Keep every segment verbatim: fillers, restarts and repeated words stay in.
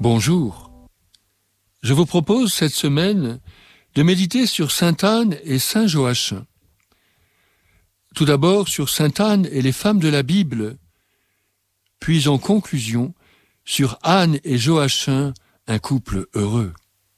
Bonjour. Je vous propose cette semaine de méditer sur sainte Anne et saint Joachim. Tout d'abord sur sainte Anne et les femmes de la Bible, puis en conclusion sur Anne et Joachim, un couple heureux.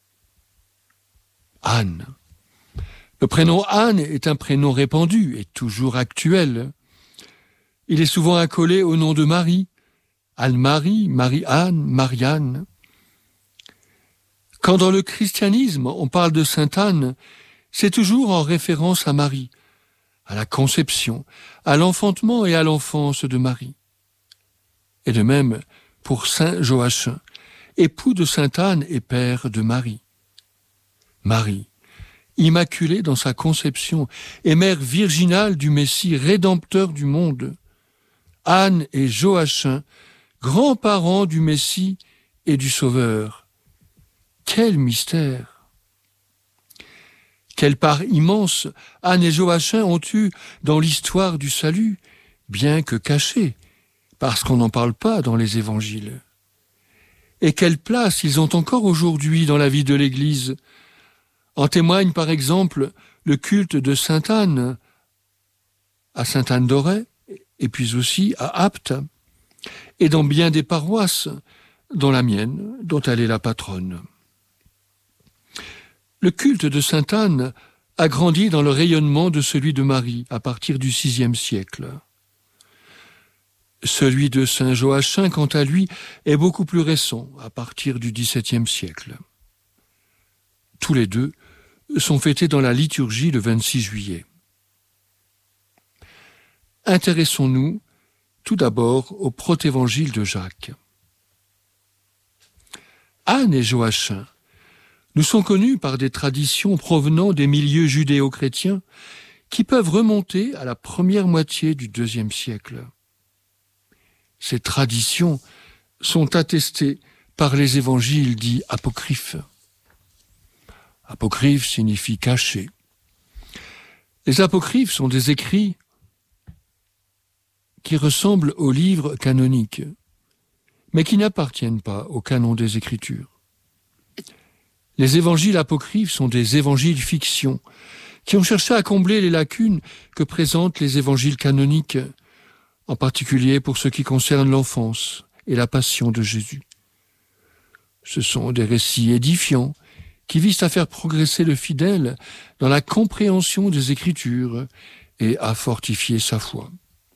Anne. Le prénom Anne est un prénom répandu et toujours actuel. Il est souvent accolé au nom de Marie, Anne-Marie, Marie-Anne, Marianne. Quand dans le christianisme on parle de sainte Anne, c'est toujours en référence à Marie, à la conception, à l'enfantement et à l'enfance de Marie. Et de même pour saint Joachim, époux de sainte Anne et père de Marie. Marie, immaculée dans sa conception et mère virginale du Messie rédempteur du monde. Anne et Joachim, grands-parents du Messie et du Sauveur. Quel mystère! Quelle part immense Anne et Joachim ont eu dans l'histoire du salut, bien que cachée, parce qu'on n'en parle pas dans les évangiles. Et quelle place ils ont encore aujourd'hui dans la vie de l'Église. En témoigne par exemple le culte de sainte Anne à Sainte-Anne d'Auray, et puis aussi à Apt, et dans bien des paroisses, dont la mienne, dont elle est la patronne. Le culte de sainte Anne a grandi dans le rayonnement de celui de Marie à partir du sixième siècle. Celui de saint Joachim, quant à lui, est beaucoup plus récent, à partir du dix-septième siècle. Tous les deux sont fêtés dans la liturgie le vingt-six juillet. Intéressons-nous tout d'abord au protévangile de Jacques. Anne et Joachim nous sont connus par des traditions provenant des milieux judéo-chrétiens qui peuvent remonter à la première moitié du deuxième siècle. Ces traditions sont attestées par les évangiles dits apocryphes. Apocryphe signifie caché. Les apocryphes sont des écrits qui ressemblent aux livres canoniques, mais qui n'appartiennent pas au canon des Écritures. Les évangiles apocryphes sont des évangiles fictions qui ont cherché à combler les lacunes que présentent les évangiles canoniques, en particulier pour ce qui concerne l'enfance et la passion de Jésus. Ce sont des récits édifiants qui visent à faire progresser le fidèle dans la compréhension des Écritures et à fortifier sa foi.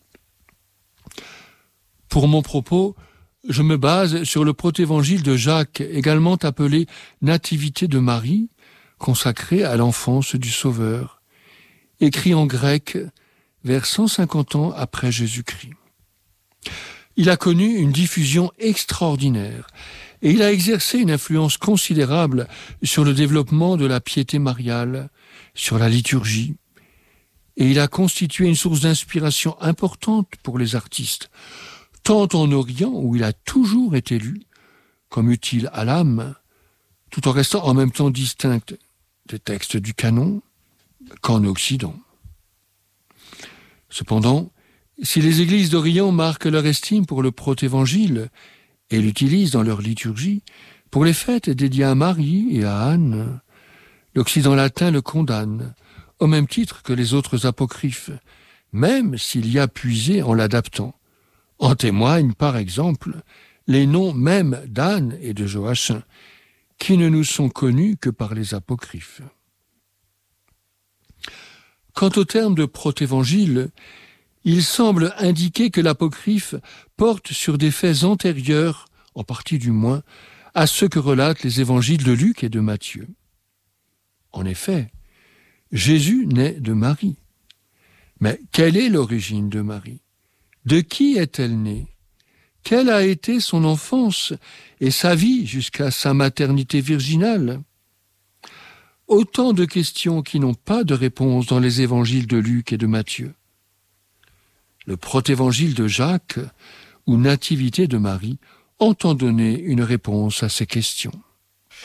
Pour mon propos, je me base sur le protévangile de Jacques, également appelé Nativité de Marie, consacré à l'enfance du Sauveur, écrit en grec vers cent cinquante ans après Jésus-Christ. Il a connu une diffusion extraordinaire et il a exercé une influence considérable sur le développement de la piété mariale, sur la liturgie, et il a constitué une source d'inspiration importante pour les artistes, tant en Orient, où il a toujours été lu, comme utile à l'âme, tout en restant en même temps distinct des textes du canon, qu'en Occident. Cependant, si les églises d'Orient marquent leur estime pour le protévangile et l'utilisent dans leur liturgie, pour les fêtes dédiées à Marie et à Anne, l'Occident latin le condamne, au même titre que les autres apocryphes, même s'il y a puisé en l'adaptant. En témoignent, par exemple, les noms mêmes d'Anne et de Joachim, qui ne nous sont connus que par les apocryphes. Quant au terme de protévangile, il semble indiquer que l'apocryphe porte sur des faits antérieurs, en partie du moins, à ceux que relatent les évangiles de Luc et de Matthieu. En effet, Jésus naît de Marie. Mais quelle est l'origine de Marie ? De qui est-elle née? Quelle a été son enfance et sa vie jusqu'à sa maternité virginale? Autant de questions qui n'ont pas de réponse dans les évangiles de Luc et de Matthieu. Le protévangile de Jacques, ou Nativité de Marie, entend donner une réponse à ces questions.